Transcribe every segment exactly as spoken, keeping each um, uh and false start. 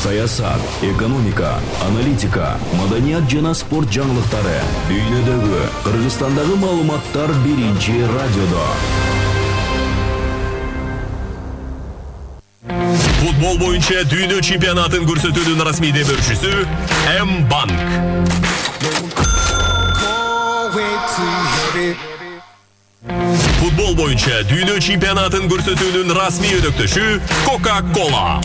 саясат, экономика, аналитика, маданият жана спорт жаңылыктары, дүйнөдөгү, Кыргызстандагы маалыматтар биринчи радиодо. Футбол боюнча дүйнө чемпионатын көрсөтүүнүн расмий демөөрчүсү М-банк. Футбол боюнча дүйнө чемпионатын көрсөтүүнүн расмий өнөктөшү Coca-Cola.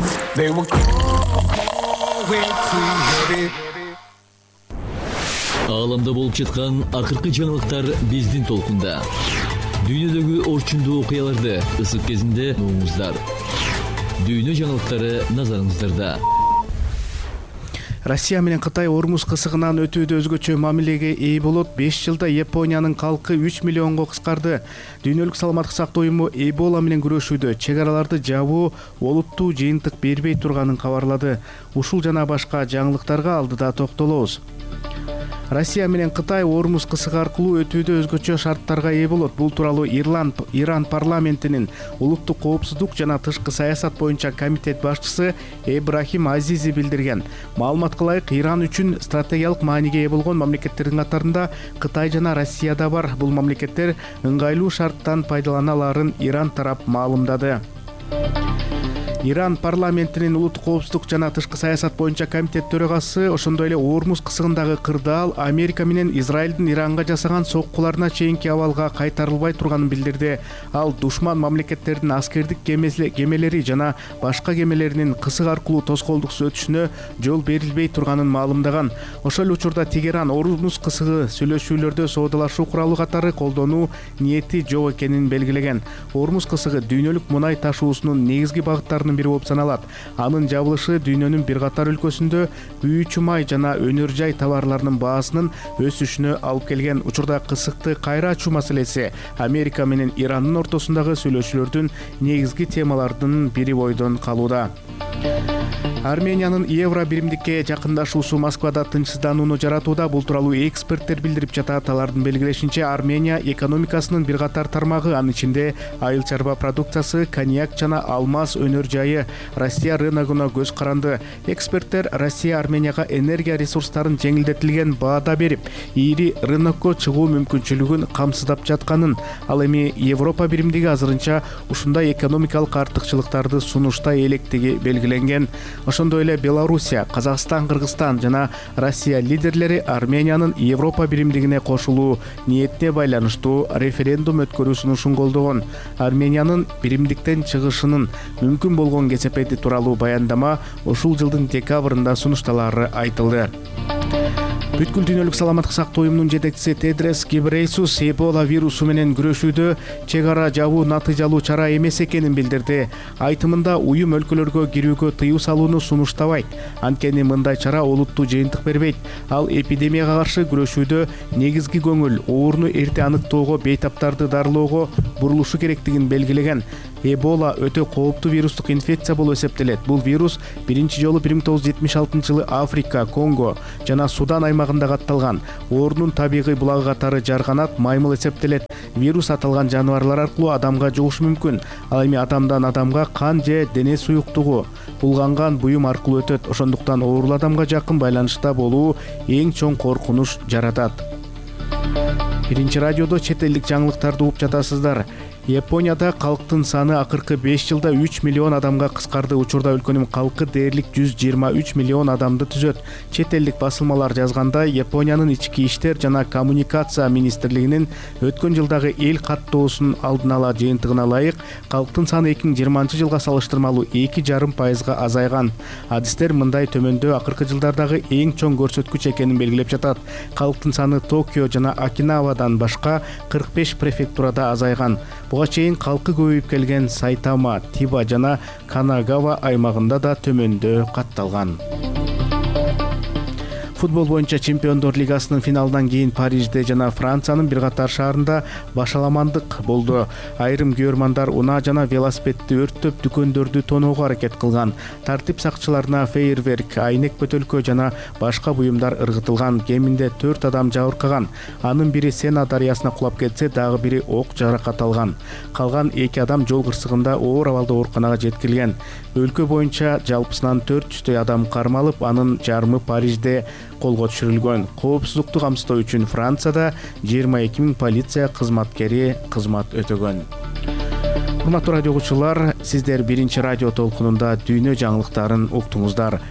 Ааламда болуп жаткан акыркы жаңылыктар биздин толкунда. Дүйнөдөгү орчундуу окуяларды ысык кезинде угуңуздар. Дүйнө жаңылыктары назарыңыздарда. Россия менен Кытай Ормуз кысыгынан өтүүдө өзгөчө мамилеге ээ болот. беш жылда Япониянын калкы үч миллионго кыскарды. Дүйнөлүк саламаттык сактоо уюму Эбола менен күрөшүүдө чек араларды жабуу олуттуу жыйынтык бербей турганын кабарлады. Ушул жана башка жаңылыктарга алдыда токтолобуз. Россия менен Кытай Ормуз кысыгы аркылуу өтүүдө өзгөчө шарттарга ээ болот. Бул тууралуу Ирлан Иран парламентинин улуттук коопсуздук жана тышкы саясат боюнча комитет башчысы Эбрахим Азизи билдирген. Маалыматка ылайык, Иран үчүн стратегиялык мааниге ээ болгон мамлекеттердин катарында Кытай жана Россия да бар. Бул мамлекеттер ыңгайлуу шарттан пайдалана аларын Иран тарап маалымдады. Иран парламентинин улуттук коопсуздук жана тышкы саясат боюнча комитет төрагасы ошондой эле Ормуз кысыгындагы кырдаал Америка менен Израилдин Иранга жасаган соккуларына чейинки абалга кайтарылбай турганын билдирди. Ал душман мамлекеттердин аскердик кемелери жана башка кемелеринин кысык аркылуу тоскоолдуксуз өтүшүнө жол берилбей турганын маалымдаган. Ошол эле учурда Тегеран Ормуз кысыгы сүйлөшүүлөрдө соодалашуу куралы катары колдонуу ниети жок экенин белгилеген. Ормуз кысыгы дүйнөлүк мунай ташуусунун негизги багыттарынын бири болуп саналат. Анын жабылышы дүйнөнүн бир катар өлкөсүндө күйүүчү май жана өнөр жай товарларынын баасынын өсүшүнө алып келген. Учурда кысыкты кайра ачуу маселеси Америка менен Ирандын ортосундагы сүйлөшүүлөрдүн негизги темаларынын бири бойдон калууда. Армениянын евро биримдикке жакындашуусу Москвада тынчсызданууну жаратууда. Бул тууралуу эксперттер билдирип жатат. Алардын белгилешинче, Армения экономикасынын бир катар тармагы, анын ичинде айыл чарба продукциясы, коньяк жана алмаз өнөр жайы Россия рыногуна көз каранды. Эксперттер Россия Арменияга энергия ресурстарын жеңилдетилген баада берип, ири рынокко чыгуу мүмкүнчүлүгүн камсыздап жатканын, ал эми Европа биримдиги азырынча ушундай экономикалык артыкчылыктарды сунуштай электиги белгиленген. Ошондой эле Белоруссия, Казакстан, Кыргызстан жана Россия лидерлери Армениянын Европа биримдигине кошулуу ниетине байланыштуу референдум өткөрүү сунушун колдогон. Армениянын биримдиктен чыгышынын мүмкүн болгон кесепети тууралуу баяндама ушул жылдын декабрында сунушталары айтылды. Бүткүл дүйнөлүк саламаттык сактоо уюмунун жетекчиси Тедрос Гебрейсус Эбола вирусу менен күрөшүүдө чек ара жабуу натыйжалуу чара эмес экенин билдирди. Айтымында уюм өлкөлөргө кирүүгө тыюу салууну сунуштабайт. Анткени мындай чара олуттуу жыйынтык бербейт. Ал эпидемияга каршы күрөшүүдө негизги көңүл ооруну эрте аныктоого, бейтаптарды дарылоого бурулушу керектигин белгилеген. Эбола өтө кооптуу вирустук инфекция болуп эсептелет. Бул вирус биринчи жолу бир миң тогуз жүз жетимиш алтынчы жылы Африка, Конго жана Судан аймагында катталган. Оорунун табигый булагы катары жарганат маймыл эсептелет. Вирус аталган жаныбарлар аркылуу адамга жугушу мүмкүн. Ал эми адамдан адамга кан же дене суюктугу, булганган буюм аркылуу өтөт. Ошондуктан оорулуу адамга жакын байланышта болуу эң чоң коркунуч жаратат. Биринчи радиодо чет элдик жаңылыктарды угуп жатасыздар. Японияда калктын саны акыркы беш жылда үч миллион адамга кыскарды. Учурда өлкөнүн калкы дээрлик жүз жыйырма үч миллион адамды түзөт. Чет элдик басылмалар жазгандай, Япониянын ички иштер жана коммуникация министрлигинин өткөн жылдагы эл каттоосунун алдын ала жыйынтыгына ылайык, калктын саны эки миң жыйырманчы жылга салыштырмалуу эки жарым пайызга азайган. Адистер мындай төмөндөө акыркы жылдардагы эң чоң көрсөткүч экенин белгилеп жатат. Калктын саны Токио жана Окинавадан башка кырк беш префектурада азайган. Буга чейин калкы көбөйүп келген Сайтама, Тиба жана Канагава аймагында да төмөндөө катталган. Футбол боюнча Чемпиондор лигасынын финалынан кийин Парижде жана Франциянын бир катар шаарында башаламандык болду. Айрым көрмандар унаа жана велосипедди өрттөп, дүкөндөрдү тоноого аракет кылган. Тартип сакчыларына фейерверк, айнек бөтөлкө жана башка буюмдар ыргытылган. Кеминде төрт адам жабыркаган. Анын бири Сена дарыясына кулап кетсе, дагы бири ок жаракат алган. Калган эки адам жол кырсыгында оор абалда ооруканага жеткирилген. Өлкө боюнча жалпысынан төрт жүздөй адам кармалып, анын жарымы Парижде колго түшүрүлгөн. Коопсуздукту камсыздоо үчүн Францияда жыйырма эки миң полиция кызматкери кызмат өтөгөн. Урматтуу радио угуучулар, сиздер биринчи радио толкунунда дүйнө жаңылыктарын уктуңуздар.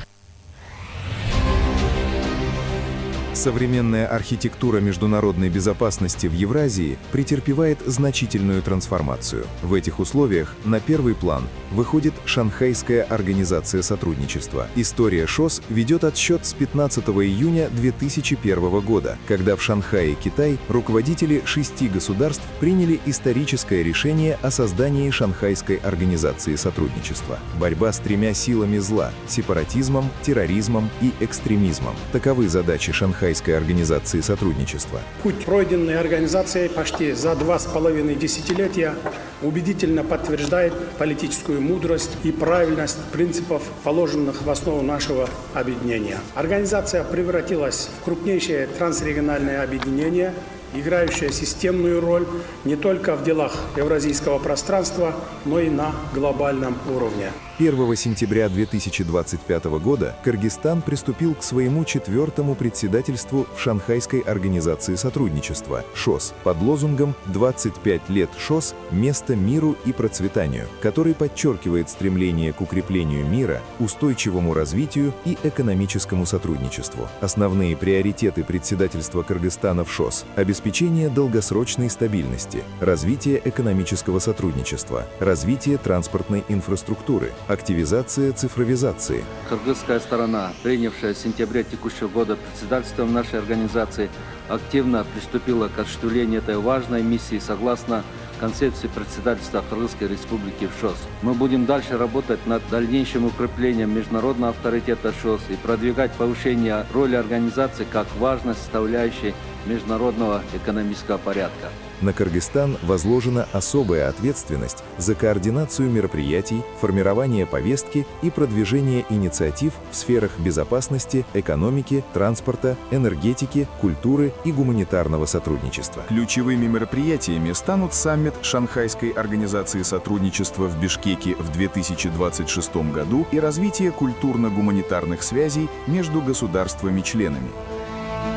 Современная архитектура международной безопасности в Евразии претерпевает значительную трансформацию. В этих условиях на первый план выходит Шанхайская организация сотрудничества. История ШОС ведет отсчет с пятнадцатого июня две тысячи первого года, когда в Шанхае, Китай, руководители шести государств приняли историческое решение о создании Шанхайской организации сотрудничества. Борьба с тремя силами зла – сепаратизмом, терроризмом и экстремизмом. Таковы задачи Шанхайской организации сотрудничества. Путь, пройденный организацией почти за два с половиной десятилетия, убедительно подтверждает политическую мудрость и правильность принципов, положенных в основу нашего объединения. Организация превратилась в крупнейшее трансрегиональное объединение, играющее системную роль не только в делах евразийского пространства, но и на глобальном уровне. первого сентября две тысячи двадцать пятого года Кыргызстан приступил к своему четвертому председательству в Шанхайской организации сотрудничества ШОС под лозунгом «двадцать пять лет ШОС. Место миру и процветанию», который подчеркивает стремление к укреплению мира, устойчивому развитию и экономическому сотрудничеству. Основные приоритеты председательства Кыргызстана в ШОС – обеспечение долгосрочной стабильности, развитие экономического сотрудничества, развитие транспортной инфраструктуры, активизация цифровизации. Кыргызская сторона, принявшая в сентябре текущего года председательство нашей организации, активно приступила к осуществлению этой важной миссии согласно концепции председательства Кыргызской Республики в ШОС. Мы будем дальше работать над дальнейшим укреплением международного авторитета ШОС и продвигать повышение роли организации как важной составляющей международного экономического порядка. На Кыргызстан возложена особая ответственность за координацию мероприятий, формирование повестки и продвижение инициатив в сферах безопасности, экономики, транспорта, энергетики, культуры и гуманитарного сотрудничества. Ключевыми мероприятиями станут саммит Шанхайской организации сотрудничества в Бишкеке в две тысячи двадцать шестом году и развитие культурно-гуманитарных связей между государствами-членами.